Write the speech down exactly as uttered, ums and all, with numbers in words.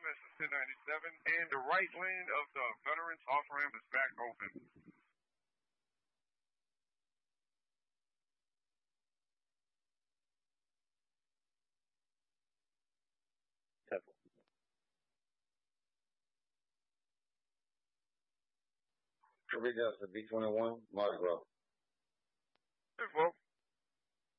S is ten ninety-seven, and the right lane of the Veterans off-ramp is back open. Reach out to B twenty-one, Mark Rowe. Well,